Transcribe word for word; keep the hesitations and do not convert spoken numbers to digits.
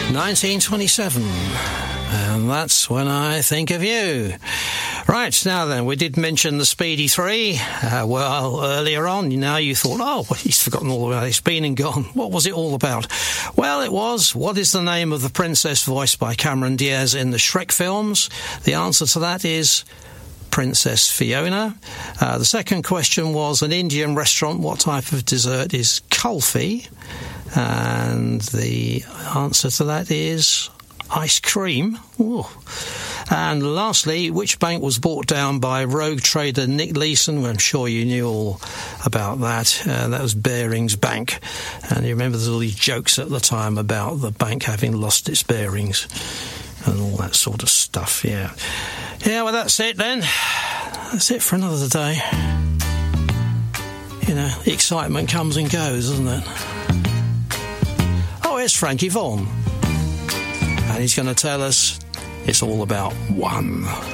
nineteen twenty-seven. And that's when I think of you. Right, now then, we did mention the Speedy Three. Uh, well, earlier on, now you thought, oh, well, he's forgotten all about it. It's been and gone. What was it all about? Well, it was, what is the name of the princess voiced by Cameron Diaz in the Shrek films? The answer to that is Princess Fiona. Uh, the second question was an Indian restaurant. What type of dessert is kulfi? And the answer to that is ice cream. Ooh. And lastly, which bank was bought down by rogue trader Nick Leeson? Well, I'm sure you knew all about that. Uh, that was Barings Bank. And you remember there's all these jokes at the time about the bank having lost its bearings and all that sort of stuff, yeah. Yeah, well, that's it then. That's it for another day. You know, the excitement comes and goes, doesn't it? Oh, here's Frankie Vaughan. And he's going to tell us it's all about one.